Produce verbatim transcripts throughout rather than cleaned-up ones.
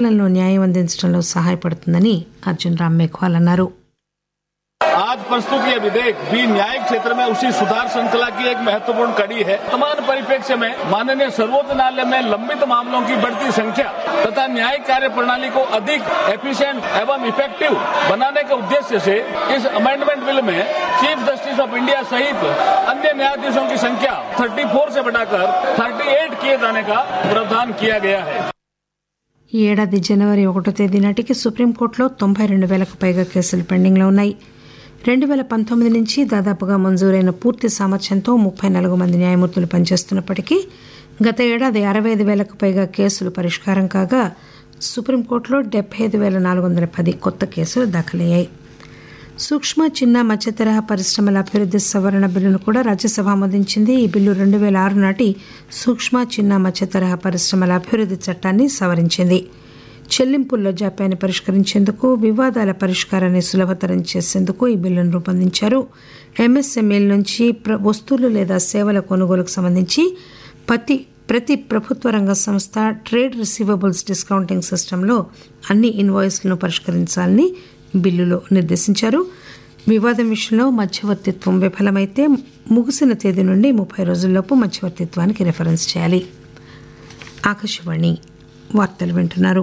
సకాలంలో న్యాయం అందించడంలో సహాయపడుతుందని అర్జున్ రామ్ మేఘ్వాల్ అన్నారు. आज प्रस्तुत यह विधेयक भी न्यायिक क्षेत्र में उसी सुधार श्रृंखला की एक महत्वपूर्ण कड़ी है. वर्तमान परिप्रेक्ष्य में माननीय सर्वोच्च न्यायालय में लंबित मामलों की बढ़ती संख्या तथा न्यायिक कार्य प्रणाली को अधिक एफिशिएंट एवं इफेक्टिव बनाने के उद्देश्य से इस अमेंडमेंट बिल में चीफ जस्टिस ऑफ इंडिया सहित अन्य न्यायाधीशों की संख्या चौंतीस से बढ़ाकर अड़तीस किए जाने का प्रावधान किया गया है. ఈ ఏడాది జనవరి ఒకటో తేదీ నాటికి సుప్రీంకోర్టులో తొంభై రెండు వేలకు పైగా కేసులు పెండింగ్లో ఉన్నాయి. రెండు వేల పంతొమ్మిది నుంచి దాదాపుగా మంజూరైన పూర్తి సామర్థ్యంతో ముప్పై నాలుగు మంది న్యాయమూర్తులు పనిచేస్తున్నప్పటికీ గత ఏడాది అరవై ఐదు వేలకు పైగా కేసులు పరిష్కారం కాగా సుప్రీంకోర్టులో డెబ్బై ఐదు వేల నాలుగు వందల పది కొత్త కేసులు దాఖలయ్యాయి. సూక్ష్మ చిన్న మధ్యతరహా పరిశ్రమల అభివృద్ధి సవరణ బిల్లును కూడా రాజ్యసభ ఆమోదించింది. ఈ బిల్లు రెండు వేల ఆరు నాటి సూక్ష్మ చిన్న మధ్యతరహా పరిశ్రమల అభివృద్ధి చట్టాన్ని సవరించింది. చెల్లింపుల్లో జాప్యాన్ని పరిష్కరించేందుకు, వివాదాల పరిష్కారాన్ని సులభతరం చేసేందుకు ఈ బిల్లును రూపొందించారు. ఎంఎస్ఎంఈల నుంచి వస్తువులు లేదా సేవల కొనుగోలుకు సంబంధించి ప్రతి ప్రతి ప్రభుత్వ రంగ సంస్థ ట్రేడ్ రిసీవబుల్స్ డిస్కౌంటింగ్ సిస్టంలో అన్ని ఇన్వాయిస్లను పరిష్కరించాలని బిల్లులో నిర్దేశించారు. వివాదం విషయంలో మధ్యవర్తిత్వం విఫలమైతే ముగిసిన తేదీ నుండి ముప్పై రోజుల్లోపు మధ్యవర్తిత్వానికి రిఫరెన్స్ చేయాలి. ఆకాశవాణి వార్తలు వింటున్నారు.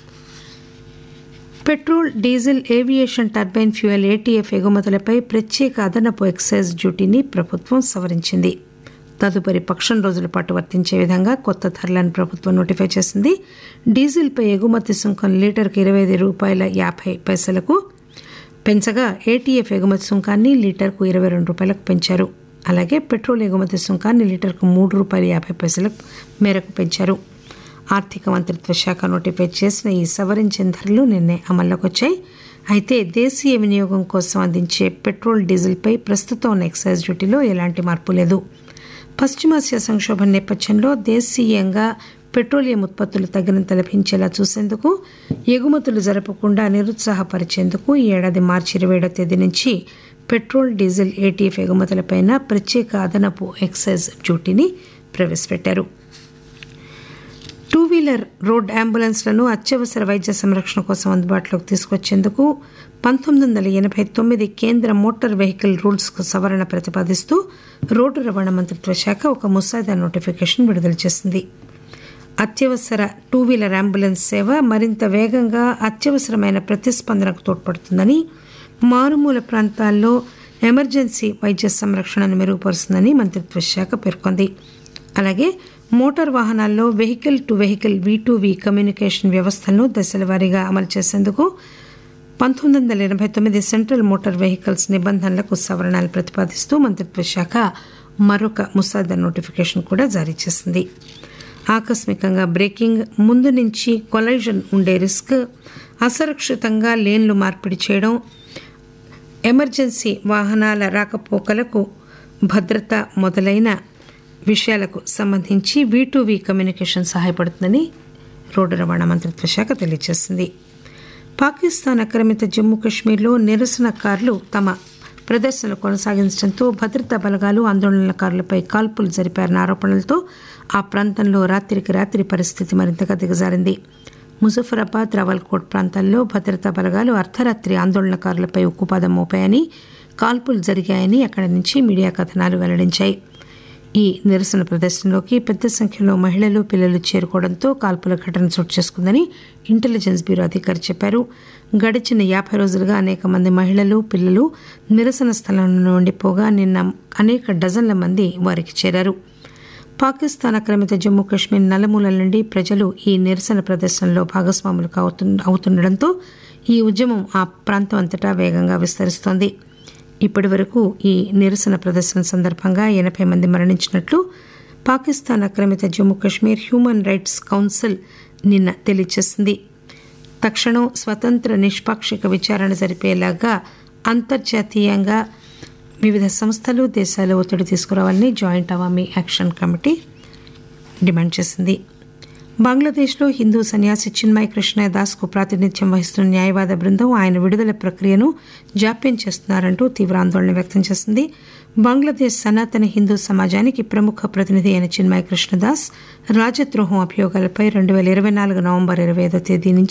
Petrol, diesel, aviation turbine fuel ATF ఎగుమతులపై ప్రత్యేక అదనపు ఎక్సైజ్ డ్యూటీని ప్రభుత్వం సవరించింది. తదుపరి పక్షం రోజుల పాటు వర్తించే విధంగా కొత్త ధరలను ప్రభుత్వం నోటిఫై చేసింది. డీజిల్పై ఎగుమతి సుంకం లీటర్కు ఇరవై ఐదు రూపాయల యాభై పైసలకు పెంచగా ఏటీఎఫ్ ఎగుమతి సుంకాన్ని లీటర్కు ఇరవై రెండు రూపాయలకు పెంచారు. అలాగే పెట్రోల్ ఎగుమతి సుంకాన్ని లీటర్కు మూడు రూపాయల యాభై పైసల మేరకు పెంచారు. ఆర్థిక మంత్రిత్వ శాఖ నోటిఫై చేసిన ఈ సవరించిన ధరలు నిన్నే అమల్లోకి వచ్చాయి. అయితే దేశీయ వినియోగం కోసం అందించే పెట్రోల్, డీజిల్పై ప్రస్తుతం ఉన్న ఎక్సైజ్ డ్యూటీలో ఎలాంటి మార్పు లేదు. పశ్చిమాసియా సంక్షోభం నేపథ్యంలో దేశీయంగా పెట్రోలియం ఉత్పత్తులు తగినంత లభించేలా చూసేందుకు, ఎగుమతులు జరపకుండా నిరుత్సాహపరిచేందుకు ఈ ఏడాది మార్చి ఇరవై ఏడో తేదీ నుంచి పెట్రోల్, డీజిల్, ఏటీఎఫ్ ఎగుమతులపై ప్రత్యేక అదనపు ఎక్సైజ్ డ్యూటీని ప్రవేశపెట్టారు. టూ వీలర్ రోడ్ అంబులెన్స్లను అత్యవసర వైద్య సంరక్షణ కోసం అందుబాటులోకి తీసుకొచ్చేందుకు పంతొమ్మిది వందల ఎనభై తొమ్మిది కేంద్ర మోటార్ వెహికల్ రూల్స్కు సవరణ ప్రతిపాదిస్తూ రోడ్డు రవాణా మంత్రిత్వ శాఖ ఒక ముసాయిదా నోటిఫికేషన్ విడుదల చేసింది. అత్యవసర టూ వీలర్ అంబులెన్స్ సేవ మరింత వేగంగా అత్యవసరమైన ప్రతిస్పందనకు తోడ్పడుతుందని, మారుమూల ప్రాంతాల్లో ఎమర్జెన్సీ వైద్య సంరక్షణను మెరుగుపరుస్తుందని మంత్రిత్వ శాఖ పేర్కొంది. అలాగే మోటార్ వాహనాల్లో vehicle to vehicle we to we communication వ్యవస్థలను దశల వారీగా అమలు చేసేందుకు పంతొమ్మిది వందల ఎనభై తొమ్మిది సెంట్రల్ మోటార్ వెహికల్స్ నిబంధనలకు సవరణలు ప్రతిపాదిస్తూ మంత్రిత్వ శాఖ మరొక ముసాయిదా నోటిఫికేషన్ కూడా జారీ చేసింది. ఆకస్మికంగా బ్రేకింగ్, ముందు నుంచి కొలైజన్ ఉండే రిస్క్, అసురక్షితంగా లేన్లు మార్పిడి చేయడం, ఎమర్జెన్సీ వాహనాల రాకపోకలకు భద్రత మొదలైన విషయాలకు సంబంధించి వీ టు వీ కమ్యూనికేషన్ సహాయపడుతుందని రోడ్డు రవాణా మంత్రిత్వ శాఖ తెలియజేసింది. పాకిస్తాన్ ఆక్రమిత జమ్మూ కాశ్మీర్లో నిరసనకారులు తమ ప్రదర్శనలు కొనసాగించడంతో భద్రతా బలగాలు ఆందోళనకారులపై కాల్పులు జరిపారన్న ఆరోపణలతో ఆ ప్రాంతంలో రాత్రికి రాత్రి పరిస్థితి మరింతగా దిగజారింది. ముజఫరాబాద్, రావల్కోట్ ప్రాంతాల్లో భద్రతా బలగాలు అర్ధరాత్రి ఆందోళనకారులపై ఉక్కుపాదం మోపాయని, కాల్పులు జరిగాయని అక్కడి నుంచి మీడియా కథనాలు వెల్లడించాయి. ఈ నిరసన ప్రదర్శనలోకి పెద్ద సంఖ్యలో మహిళలు, పిల్లలు చేరుకోవడంతో కాల్పుల ఘటన చోటు చేసుకుందని ఇంటెలిజెన్స్ బ్యూరో అధికారి చెప్పారు. గడిచిన యాభై రోజులుగా అనేక మంది మహిళలు, పిల్లలు నిరసన స్థలంలో ఉండిపోగా నిన్న అనేక డజన్ల మంది వారికి చేరారు. పాకిస్తాన్ ఆక్రమిత జమ్మూ కాశ్మీర్ నలుమూలల నుండి ప్రజలు ఈ నిరసన ప్రదర్శనలో భాగస్వాములు అవుతుండటంతో ఈ ఉద్యమం ఆ ప్రాంతం అంతటా వేగంగా విస్తరిస్తోంది. ఇప్పటి వరకు ఈ నిరసన ప్రదర్శన సందర్భంగా ఎనభై మంది మరణించినట్లు పాకిస్తాన్ ఆక్రమిత Jammu Kashmir human rights council నిన్న తెలియజేసింది. తక్షణం స్వతంత్ర నిష్పాక్షిక విచారణ జరిపేలాగా అంతర్జాతీయంగా వివిధ సంస్థలు, దేశాలు ఒత్తిడి తీసుకురావాలని joint Awami action committee demand చేసింది. బంగ్లాదేశ్లో హిందూ సన్యాసి చిన్మయ్ కృష్ణ దాస్కు ప్రాతినిధ్యం వహిస్తున్న న్యాయవాద బృందం ఆయన విడుదల ప్రక్రియను జాప్యం చేస్తున్నారంటూ తీవ్ర ఆందోళన వ్యక్తం చేసింది. బంగ్లాదేశ్ సనాతన హిందూ సమాజానికి ప్రముఖ ప్రతినిధి అయిన చిన్మయ్ కృష్ణదాస్ రాజద్రోహం అభియోగాలపై రెండు వేల ఇరవై నాలుగు నవంబర్ ఇరవై ఐదో తేదీ నుంచి